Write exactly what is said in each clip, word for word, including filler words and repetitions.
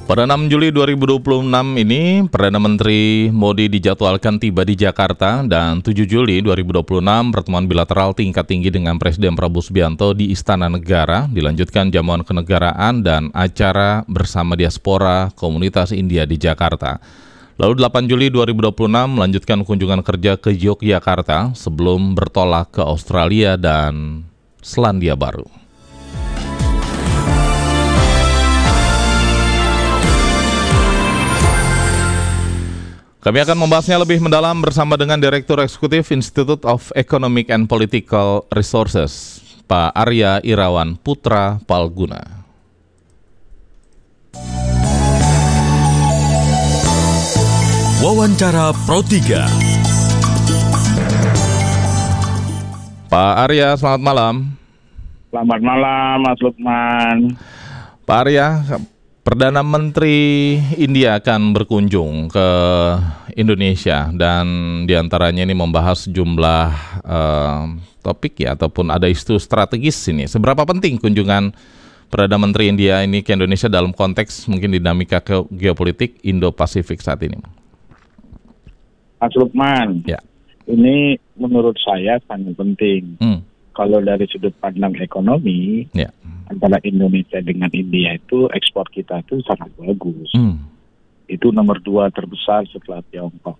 Pada enam Juli dua ribu dua puluh enam ini, Perdana Menteri Modi dijadwalkan tiba di Jakarta, dan tujuh Juli dua ribu dua puluh enam pertemuan bilateral tingkat tinggi dengan Presiden Prabowo Subianto di Istana Negara, dilanjutkan jamuan kenegaraan dan acara bersama diaspora komunitas India di Jakarta. Lalu delapan Juli dua ribu dua puluh enam melanjutkan kunjungan kerja ke Yogyakarta sebelum bertolak ke Australia dan Selandia Baru. Kami akan membahasnya lebih mendalam bersama dengan Direktur Eksekutif Institute of Economic and Political Resources, Pak Arya Irawan Putra Palguna. Wawancara Pro tiga. Pak Arya, selamat malam. Selamat malam, Mas Lukman. Pak Arya, Perdana Menteri India akan berkunjung ke Indonesia dan diantaranya ini membahas sejumlah uh, topik ya, ataupun ada isu strategis ini. Seberapa penting kunjungan Perdana Menteri India ini ke Indonesia dalam konteks mungkin dinamika ke- geopolitik Indo-Pasifik saat ini? Mas Lukman, Ya. ini menurut saya sangat penting. Hmm. Kalau dari sudut pandang ekonomi, Ya. antara Indonesia dengan India itu ekspor kita itu sangat bagus. Hmm. Itu nomor dua terbesar setelah Tiongkok.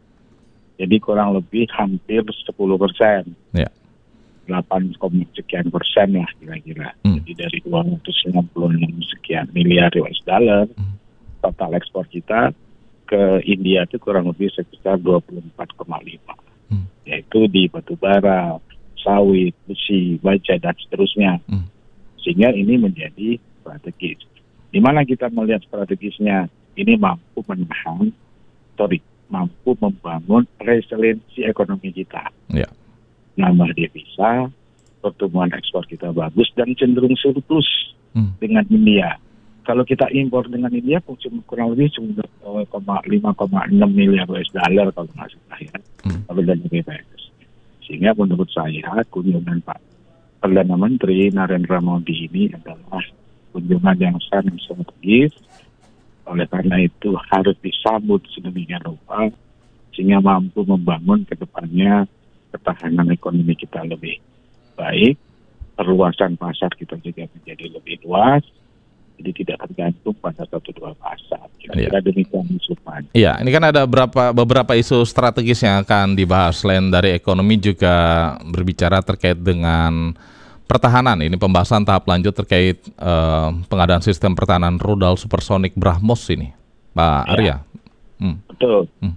Jadi kurang lebih hampir sepuluh persen. Ya. delapan sekian persen lah kira-kira. Hmm. Jadi dari dua ratus sembilan puluh enam sekian miliar U S dollar, Hmm. total ekspor kita ke India itu kurang lebih sekitar dua puluh empat koma lima. Hmm. Yaitu di batu bara, sawit, besi, baja, dan seterusnya. Hmm. Sehingga ini menjadi strategis. Di mana kita melihat strategisnya, ini mampu menahan, sorry, mampu membangun resiliensi ekonomi kita. Ya. Nambah devisa, pertumbuhan ekspor kita bagus, dan cenderung surplus Hmm. dengan India. Kalau kita impor dengan India, cuma kurang lebih cuma lima koma enam miliar U S dollar kalau nggak salah ya. Hmm. Kalau dari B P S. Sehingga menurut saya kunjungan Pak Perdana Menteri Narendra Modi ini adalah kunjungan yang sangat strategis. Oleh karena itu harus disambut sedemikian rupa sehingga mampu membangun ke depannya ketahanan ekonomi kita lebih baik, perluasan pasar kita juga menjadi lebih luas, jadi tidak tergantung pada satu dua pasar. Kira-kira demikian Sultan. Iya, ini kan ada beberapa beberapa isu strategis yang akan dibahas. Selain dari ekonomi juga berbicara terkait dengan pertahanan. Ini pembahasan tahap lanjut terkait uh, pengadaan sistem pertahanan rudal supersonik BrahMos ini, Pak Ya. Arya. Hmm. Betul. Hmm.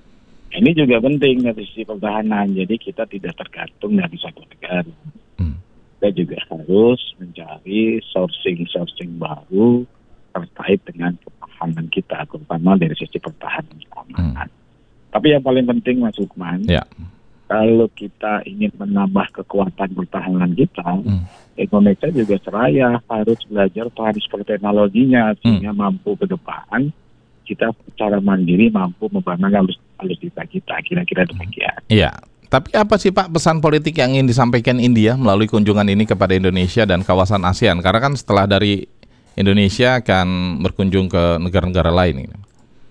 Ini juga penting dari sisi pertahanan, jadi kita tidak tergantung dari satu negara. Hmm. Kita juga harus mencari sourcing-sourcing baru terkait dengan pertahanan kita, terutama dari sisi pertahanan keamanan. Hmm. Tapi yang paling penting Mas Lukman, Ya. kalau kita ingin menambah kekuatan pertahanan kita, Hmm. Indonesia juga seraya harus belajar transfer teknologinya sehingga mampu ke depan kita secara mandiri mampu membangun alutsista kita, kira-kira demikian. Iya. Tapi apa sih Pak pesan politik yang ingin disampaikan India melalui kunjungan ini kepada Indonesia dan kawasan ASEAN? Karena kan setelah dari Indonesia akan berkunjung ke negara-negara lain ini.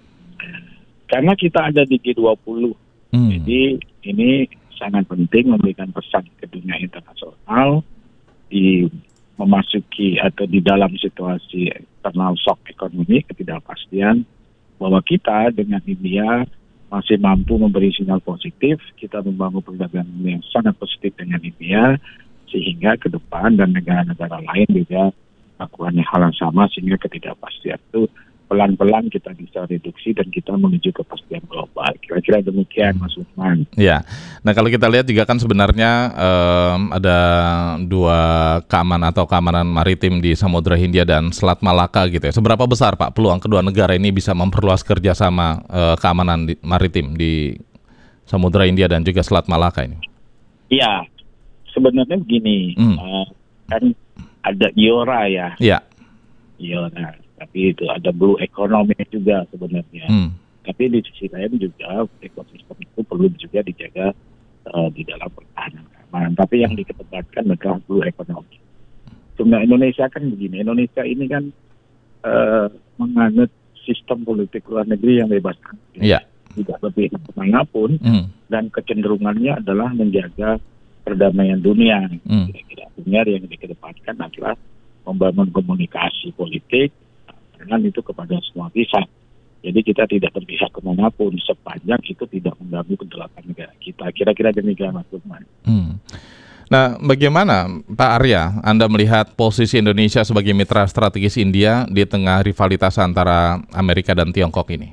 Karena kita ada di G dua puluh, Hmm. jadi ini sangat penting memberikan pesan ke dunia internasional di memasuki atau di dalam situasi internal shock ekonomi, ketidakpastian, bahwa kita dengan India masih mampu memberi sinyal positif, kita membangun perdagangan yang sangat positif dengan India, sehingga ke depan dan negara-negara lain juga melakukan hal yang sama, sehingga ketidakpastian itu pelan-pelan kita bisa reduksi dan kita menuju kepastian global. Kira-kira demikian Mas Lukman. Ya, nah kalau kita lihat juga kan sebenarnya em, ada dua keamanan atau keamanan maritim di Samudra Hindia dan Selat Malaka gitu ya. Seberapa besar Pak peluang kedua negara ini bisa memperluas kerjasama eh, keamanan di, maritim di Samudra Hindia dan juga Selat Malaka ini? Iya, sebenarnya begini, Hmm. uh, kan ada IORA ya, Iya. IORA, tapi itu ada blue economy juga sebenarnya. Hmm. Tapi di sisi lain juga ekosistem itu perlu juga dijaga uh, di dalam pertahanan keamanan. Tapi yang dikedepankan adalah blue economy. Sebenarnya Indonesia kan begini, Indonesia ini kan uh, menganut sistem politik luar negeri yang bebas, Iya. tidak berpihak kemanapun, Hmm. dan kecenderungannya adalah menjaga perdamaian dunia. Hmm. Kira-kira dunia yang dikedepankan adalah membangun komunikasi politik dengan itu kepada semua pihak. Jadi kita tidak berpihak kemanapun sepanjang itu tidak mengganggu kedaulatan negara kita. Kira-kira demikian Mas Lukman. Hmm. Nah, bagaimana Pak Arya, Anda melihat posisi Indonesia sebagai mitra strategis India di tengah rivalitas antara Amerika dan Tiongkok ini?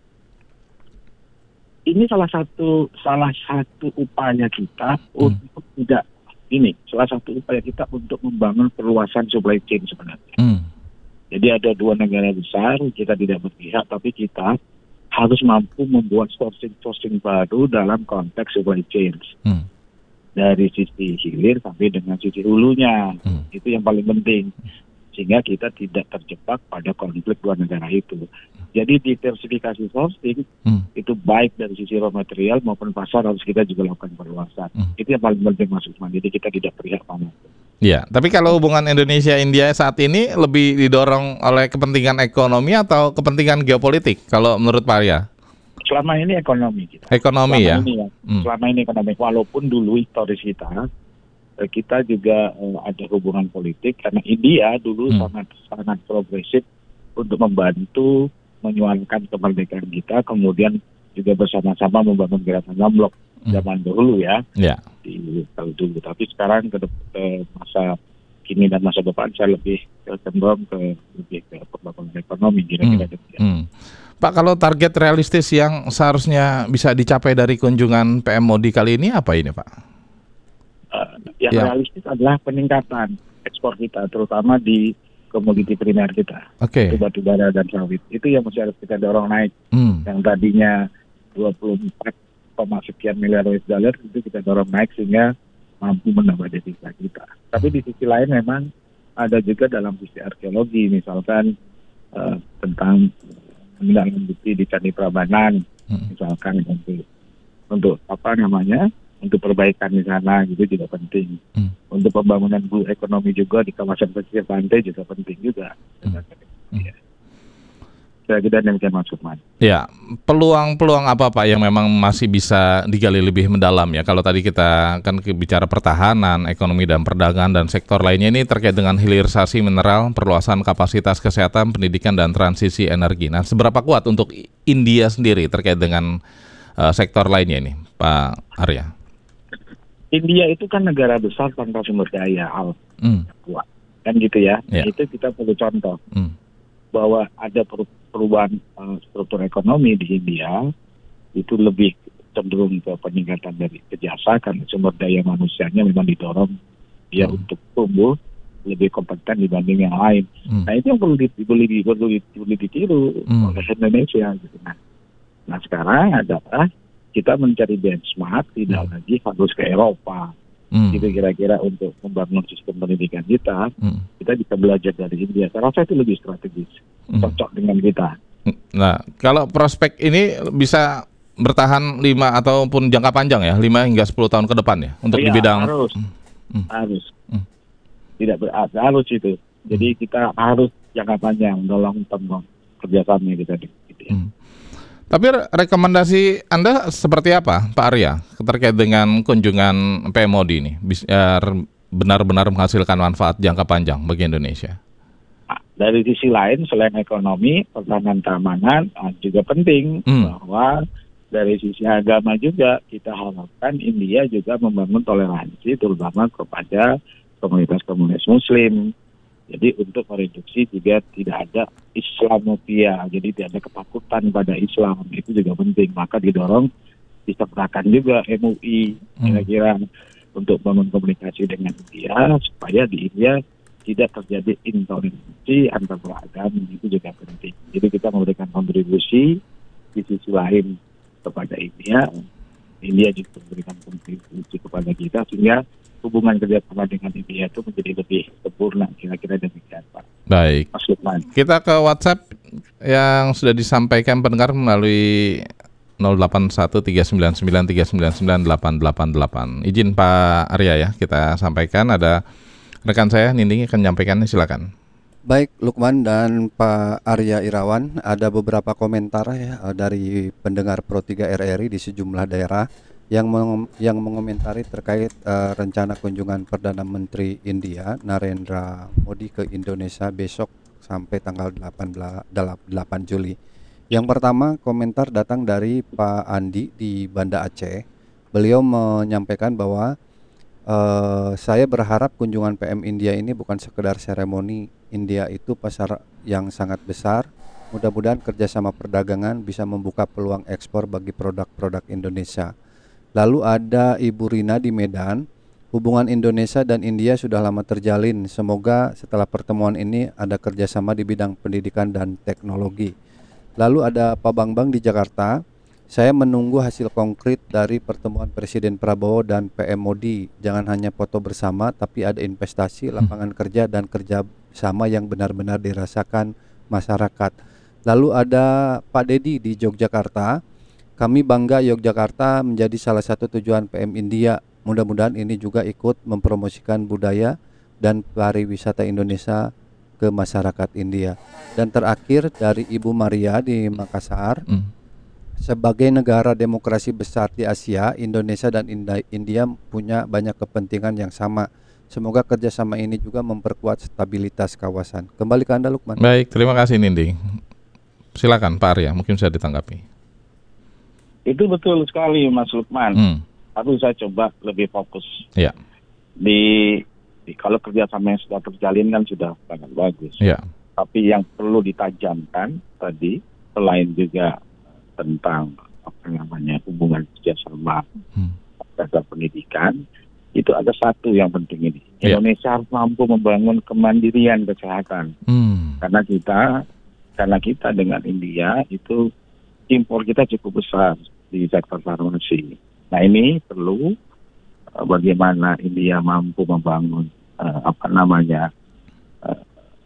Ini salah satu salah satu upaya kita hmm. untuk tidak ini salah satu upaya kita untuk membangun perluasan supply chain sebenarnya. Hmm. Jadi ada dua negara besar, kita tidak berpihak, tapi kita harus mampu membuat sourcing-sourcing baru dalam konteks supply chain. Hmm. Dari sisi hilir sampai dengan sisi hulunya, hmm. itu yang paling penting. Sehingga kita tidak terjebak pada konflik dua negara itu. Jadi diversifikasi sourcing hmm. itu baik dari sisi raw material maupun pasar harus kita juga lakukan perluasan. Hmm. Itu yang paling penting Mas Usman. Jadi kita tidak berpihak mana. Ya, tapi kalau hubungan Indonesia-India saat ini lebih didorong oleh kepentingan ekonomi atau kepentingan geopolitik kalau menurut Pak Arya? Selama ini ekonomi kita. Ekonomi selama ya? Ini, ya hmm. Selama ini ekonomi. Walaupun dulu historis kita, kita juga uh, ada hubungan politik karena India dulu hmm. sangat sangat progresif untuk membantu menyuarakan kemerdekaan kita, kemudian juga bersama-sama membangun gerakan Lombok hmm. zaman dahulu ya. Ya. Di tahun dulu. Tapi sekarang ke, ke masa kini dan masa depan saya lebih cenderung ke lebih ke pembangunan ekonomi kira-kira. Hmm. Hmm. Pak, kalau target realistis yang seharusnya bisa dicapai dari kunjungan P M Modi kali ini apa ini, Pak? Uh, yang ya. realistis adalah peningkatan ekspor kita, terutama di komoditi primer kita, okay. batu bara dan sawit. Itu yang mesti harus kita dorong naik. Hmm. Yang tadinya dua puluh empat koma sekian miliar U S dollar itu kita dorong naik sehingga mampu menambah devisa kita. Tapi di sisi lain memang ada juga dalam sisi arkeologi, misalkan uh, tentang menindaklanjuti di Candi Prambanan, hmm. misalkan untuk untuk apa namanya untuk perbaikan di sana gitu juga penting. Hmm. Untuk pembangunan ekonomi juga di kawasan pesisir pantai juga penting juga. Hmm. Ya. Kira-kira demikian Mas Lukman. Ya, peluang-peluang apa Pak yang memang masih bisa digali lebih mendalam ya? Kalau tadi kita kan bicara pertahanan, ekonomi dan perdagangan dan sektor lainnya ini terkait dengan hilirisasi mineral, perluasan kapasitas kesehatan, pendidikan dan transisi energi. Nah, seberapa kuat untuk India sendiri terkait dengan uh, sektor lainnya ini, Pak Arya? India itu kan negara besar tanpa sumber daya al hmm. kuat, kan gitu ya. Yeah. Itu kita perlu contoh. Hmm. Bahwa ada perubahan uh, struktur ekonomi di India itu lebih cenderung ke peningkatan dari jasa karena sumber daya manusianya memang didorong dia hmm. untuk tumbuh lebih kompeten dibanding yang lain. Hmm. Nah itu yang perlu di, perlu, di, perlu, di, perlu ditiru hmm. oleh Indonesia. Gitu. Nah, nah sekarang adalah kita mencari benchmark tidak hmm. lagi harus ke Eropa. Hmm. Gitu kira-kira untuk membangun sistem pendidikan kita, hmm. kita bisa belajar dari India. Saya rasa itu lebih strategis, hmm. cocok dengan kita. Nah, kalau prospek ini bisa bertahan lima ataupun jangka panjang ya, lima hingga sepuluh tahun ke depan ya, untuk oh, di iya, bidang harus, hmm. harus, hmm. tidak ber, harus itu. Jadi hmm. kita harus jangka panjang, long term kerjasama kita. Gitu ya. Hmm. Tapi rekomendasi Anda seperti apa, Pak Arya, terkait dengan kunjungan P M Modi ini, biar benar-benar menghasilkan manfaat jangka panjang bagi Indonesia? Nah, dari sisi lain, selain ekonomi, pertahanan keamanan juga penting, hmm. bahwa dari sisi agama juga kita harapkan India juga membangun toleransi, terutama kepada komunitas-komunitas Muslim. Jadi untuk mereduksi juga tidak ada Islamofobia, jadi tidak ada ketakutan pada Islam, itu juga penting. Maka didorong disertakan juga M U I kira-kira hmm. untuk bangun komunikasi dengan India supaya di India tidak terjadi intoleransi antar beragama, itu juga penting. Jadi kita memberikan kontribusi di sisi lain kepada India, India juga memberikan kontribusi kepada kita sehingga hubungan kerjasama dengan India itu menjadi lebih sempurna, kira-kira demikian Pak. Baik. Mas Lukman. Kita ke WhatsApp yang sudah disampaikan pendengar melalui nol delapan satu tiga sembilan sembilan tiga sembilan sembilan delapan delapan delapan. Izin Pak Arya ya, kita sampaikan ada rekan saya Ninding akan menyampaikannya, silakan. Baik Lukman dan Pak Arya Irawan, ada beberapa komentar ya eh, dari pendengar Pro tiga R R I di sejumlah daerah yang meng- yang mengomentari terkait eh, rencana kunjungan Perdana Menteri India Narendra Modi ke Indonesia besok sampai tanggal delapan belas delapan Juli. Yang pertama komentar datang dari Pak Andi di Banda Aceh. Beliau menyampaikan bahwa Eh, saya berharap kunjungan P M India ini bukan sekedar seremoni. India itu pasar yang sangat besar. Mudah-mudahan kerjasama perdagangan bisa membuka peluang ekspor bagi produk-produk Indonesia. Lalu ada Ibu Rina di Medan. Hubungan Indonesia dan India sudah lama terjalin. Semoga setelah pertemuan ini ada kerjasama di bidang pendidikan dan teknologi. Lalu ada Pak Bambang di Jakarta. Saya menunggu hasil konkret dari pertemuan Presiden Prabowo dan P M Modi. Jangan hanya foto bersama, tapi ada investasi, lapangan kerja, dan kerja sama yang benar-benar dirasakan masyarakat. Lalu ada Pak Dedi di Yogyakarta. Kami bangga Yogyakarta menjadi salah satu tujuan P M India. Mudah-mudahan ini juga ikut mempromosikan budaya dan pariwisata Indonesia ke masyarakat India. Dan terakhir dari Ibu Maria di Makassar. Hmm. Sebagai negara demokrasi besar di Asia, Indonesia dan India punya banyak kepentingan yang sama. Semoga kerjasama ini juga memperkuat stabilitas kawasan. Kembali ke Anda, Lukman. Baik, terima kasih Nindi. Silakan Pak Arya, mungkin bisa ditanggapi. Itu betul sekali Mas Lukman. Hmm. Tapi saya coba lebih fokus. Ya. Di, di kalau kerjasama yang sudah terjalin kan sudah sangat bagus. Ya. Tapi yang perlu ditajamkan tadi, selain juga tentang apa namanya hubungan kerjasama Hmm. dasar pendidikan, itu ada satu yang penting ini. Ya. Indonesia harus mampu membangun kemandirian kesehatan. Hmm. Karena kita, karena kita dengan India itu impor kita cukup besar di sektor farmasi. Nah ini perlu uh, bagaimana India mampu membangun uh, apa namanya uh,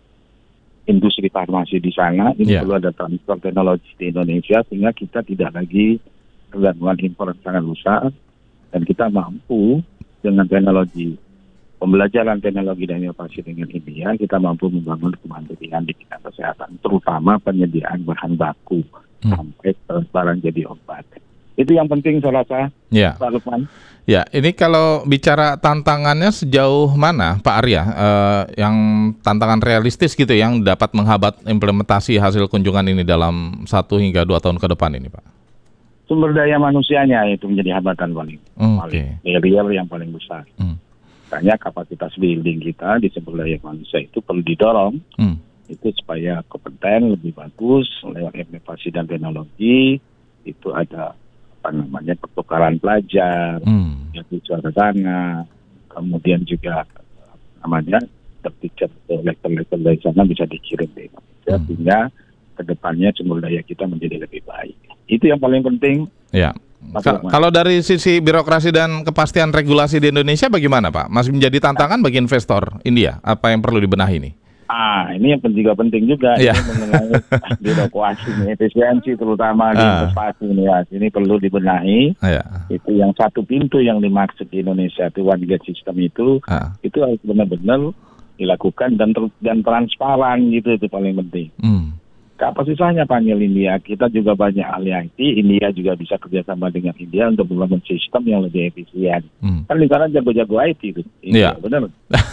industri farmasi di sana. Ini Yeah. perlu ada transfer teknologi di Indonesia sehingga kita tidak lagi tergantungan impor yang sangat besar dan kita mampu dengan teknologi pembelajaran teknologi dan inovasi dengan India, kita mampu membangun kemandirian di bidang kesehatan, terutama penyediaan bahan baku Hmm. sampai ke barang jadi obat. Itu yang penting saya rasa, Ya. Pak Lukman. Ya, ini kalau bicara tantangannya sejauh mana, Pak Arya, eh, yang tantangan realistis gitu yang dapat menghambat implementasi hasil kunjungan ini dalam satu hingga dua tahun ke depan ini, Pak? Sumber daya manusianya itu menjadi hambatan paling, Oke. paling barrier yang paling besar. Hmm. Makanya kapasitas building kita di sumber daya manusia itu perlu didorong, Hmm. itu supaya kompeten lebih bagus lewat inovasi dan teknologi. Itu ada apa namanya pertukaran pelajar, Hmm. yang siswa ke sana, kemudian juga apa namanya teacher atau lektor-lektor dari sana bisa dikirim di Indonesia, Hmm. sehingga kedepannya sumber daya kita menjadi lebih baik. Itu yang paling penting. Ya. Mas Ka- Lukman. kalau dari sisi birokrasi dan kepastian regulasi di Indonesia bagaimana, Pak? Masih menjadi tantangan bagi investor India? Apa yang perlu dibenahi ini? Ah, ini yang juga penting juga, Iya. ini mengenai birokrasi, efisiensi terutama di Ah. investasi ini ya. Ini perlu dibenahi. Ya. Itu yang satu pintu yang dimaksud di Indonesia, itu one gate system itu, Ah. itu harus benar-benar dilakukan dan ter- dan transparan gitu, itu paling penting. Hmm. Apa susahnya panggil India? Kita juga banyak ahli I T, India juga bisa kerjasama dengan India untuk membangun sistem yang lebih efisien. Hmm. Kan di sana jago-jago I T itu, Iya. India, benar.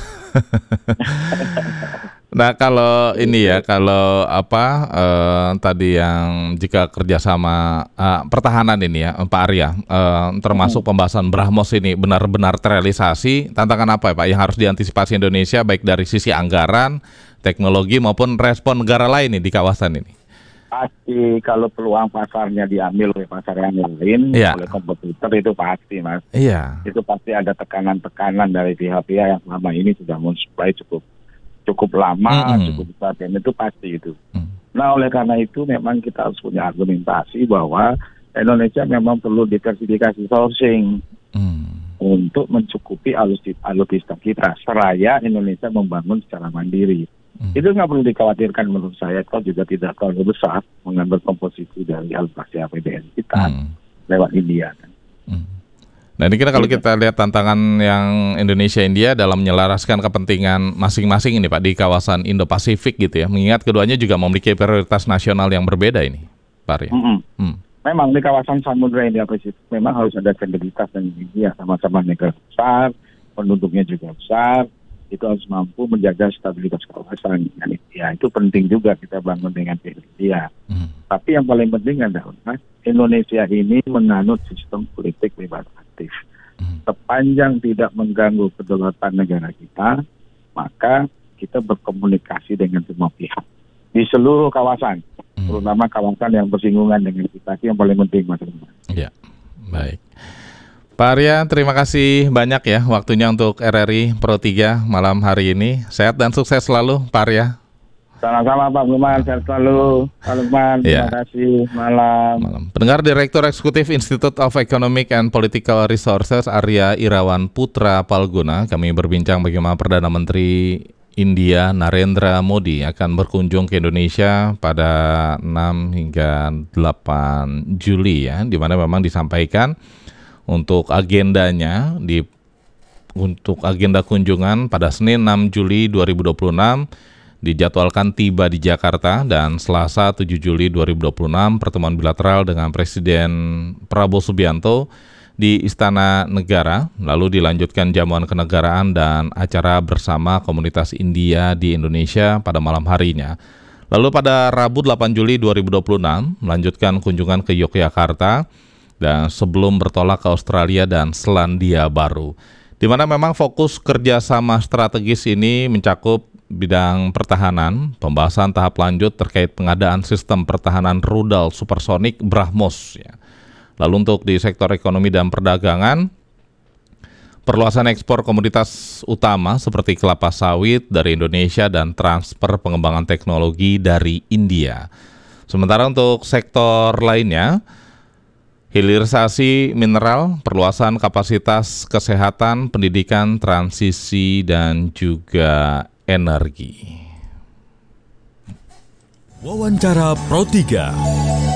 Nah kalau ini ya, kalau apa eh, tadi yang jika kerjasama eh, pertahanan ini ya, Pak Arya, eh, termasuk pembahasan BrahMos ini benar-benar terrealisasi, tantangan apa ya Pak yang harus diantisipasi Indonesia baik dari sisi anggaran, teknologi maupun respon negara lain nih di kawasan ini? Pasti kalau peluang pasarnya diambil oleh pasar yang lain, Iya. oleh kompetitor itu pasti, Mas. Iya. Itu pasti ada tekanan-tekanan dari pihak-pihak yang selama ini sudah mensuplai cukup cukup lama, Mm-mm. cukup besar, dan itu pasti itu. Mm. Nah, oleh karena itu memang kita harus punya argumentasi bahwa Indonesia memang perlu diversifikasi sourcing Hmm. untuk mencukupi alutsista alutsista kita, seraya Indonesia membangun secara mandiri. Hmm. Itu nggak perlu dikhawatirkan menurut saya, kalau juga tidak terlalu besar mengambil komposisi dari alokasi A P B N kita Hmm. lewat India. Hmm. Nah ini kan kalau Gitu. kita lihat tantangan yang Indonesia-India dalam menyelaraskan kepentingan masing-masing ini Pak di kawasan Indo-Pasifik gitu ya. Mengingat keduanya juga memiliki prioritas nasional yang berbeda ini, Pak Arya. Mm-mm. Hmm. Memang di kawasan Samudra India Pasifik memang harus ada kredibilitas dan India sama-sama negara besar, penduduknya juga besar, itu harus mampu menjaga stabilitas kawasan dengan India. Itu penting juga kita bangun dengan India. Hmm. Tapi yang paling penting adalah Indonesia ini menganut sistem politik libertatif. Hmm. Sepanjang tidak mengganggu kedaulatan negara kita, maka kita berkomunikasi dengan semua pihak di seluruh kawasan, Hmm. terutama kawasan yang bersinggungan dengan kita. Itu yang paling penting, Mas Rima. Ya, baik. Pak Arya, terima kasih banyak ya waktunya untuk R R I Pro tiga malam hari ini. Sehat dan sukses selalu, Pak Arya. Sama-sama Pak Lukman, sehat selalu. Pak Lukman, Ya. terima kasih. Malam. Malam. Pendengar, Direktur Eksekutif Institute of Economic and Political Resources Arya Irawan Putra Palguna, kami berbincang bagaimana Perdana Menteri India Narendra Modi akan berkunjung ke Indonesia pada enam hingga delapan Juli ya, di mana memang disampaikan untuk agendanya di untuk agenda kunjungan pada Senin enam Juli dua ribu dua puluh enam dijadwalkan tiba di Jakarta, dan Selasa tujuh Juli dua ribu dua puluh enam pertemuan bilateral dengan Presiden Prabowo Subianto di Istana Negara, lalu dilanjutkan jamuan kenegaraan dan acara bersama komunitas India di Indonesia pada malam harinya. Lalu pada Rabu delapan Juli dua ribu dua puluh enam melanjutkan kunjungan ke Yogyakarta dan sebelum bertolak ke Australia dan Selandia Baru, di mana memang fokus kerjasama strategis ini mencakup bidang pertahanan, pembahasan tahap lanjut terkait pengadaan sistem pertahanan rudal supersonik BrahMos ya. Lalu untuk di sektor ekonomi dan perdagangan, perluasan ekspor komoditas utama seperti kelapa sawit dari Indonesia dan transfer pengembangan teknologi dari India. Sementara untuk sektor lainnya, hilirisasi mineral, perluasan kapasitas kesehatan, pendidikan, transisi, dan juga energi. Wawancara Pro tiga.